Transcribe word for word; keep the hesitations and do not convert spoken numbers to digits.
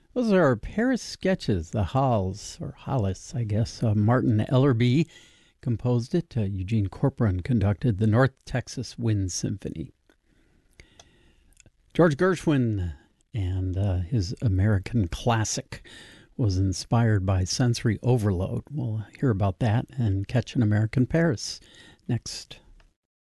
Those are Paris sketches, the Halles, or Hollis, I guess. Uh, Martin Ellerby composed it. Uh, Eugene Corcoran conducted the North Texas Wind Symphony. George Gershwin and uh, his American classic was inspired by sensory overload. We'll hear about that and Catch an American Paris next.